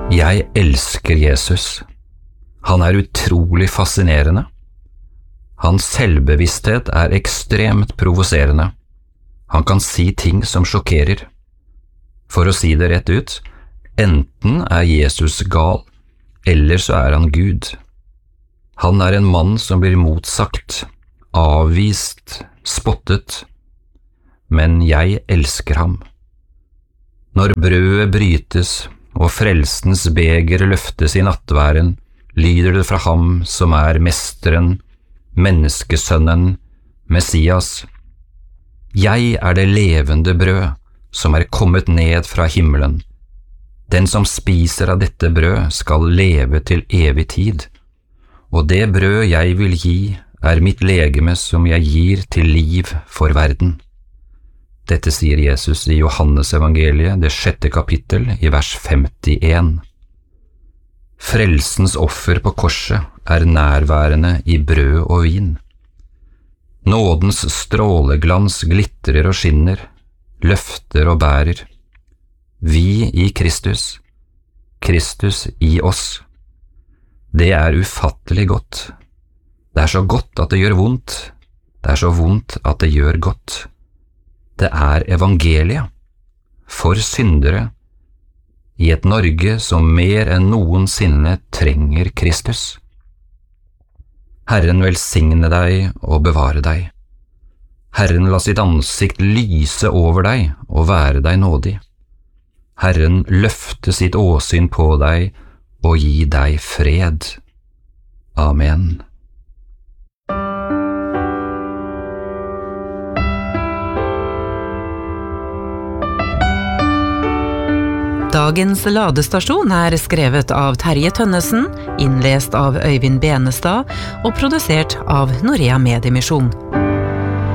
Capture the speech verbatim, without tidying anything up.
Jeg elsker Jesus. Han er utrolig fascinerende. Hans selvbevissthet er ekstremt provoserende. Han kan si ting som sjokkerer. For å si det rett ut, enten er Jesus gal, eller så er han Gud. Han er en mann som blir motsagt, avvist, spottet. Men jeg elsker ham. Når brødet brytes og frelsens beger løftes i nattværen, lyder det fra ham som er mesteren, menneskesønnen, Messias. Jeg er det levende brød som er kommet ned fra himmelen. Den som spiser av dette brød skal leve til evig tid, og det brød jeg vil gi er mitt legeme som jeg gir til liv for verden. Dette sier Jesus i Johannes evangeliet, det sjette kapittel, i vers femtien. Frelsens offer på korset er nærværende i brød og vin. Nådens stråleglans glitrer og skinner, løfter og bærer. Vi i Kristus, Kristus i oss. Det er ufattelig godt. Det er så godt at det gjør vondt. Det er så vondt at det gjør godt. Det er evangeliet, for syndere, i et Norge som mer enn noensinne trenger Kristus. Herren velsigne deg og bevare deg. Herren la sitt ansikt lyse over deg og være deg nådig. Herren løfte sitt åsyn på deg og gi deg fred. Amen. Dagens ladestasjon er skrevet av Terje Tønnesen, innlest av Øyvind Benestad og produsert av Norea Mediemisjon.